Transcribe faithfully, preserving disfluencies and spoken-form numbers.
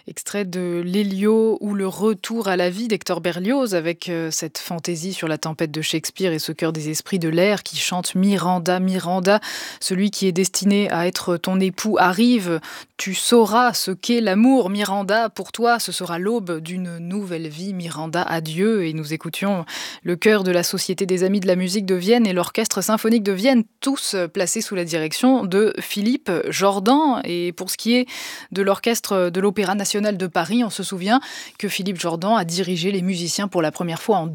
Extrait de Lélio ou le retour à la vie d'Hector Berlioz avec euh, cette fantaisie sur la tempête de Shakespeare et ce cœur des esprits de l'air qui chante Miranda, Miranda, celui qui est destiné à être ton époux arrive, tu sauras ce qu'est l'amour, Miranda, pour toi ce sera l'aube d'une nouvelle vie, Miranda, adieu. Et nous écoutions le chœur de la Société des Amis de la Musique de Vienne et l'Orchestre Symphonique de Vienne, tous placés sous la direction de Philippe Jordan. Et pour ce qui est de l'Orchestre de l'Opéra National de Paris, on se souvient que Philippe Jordan a dirigé les musiciens pour la première fois en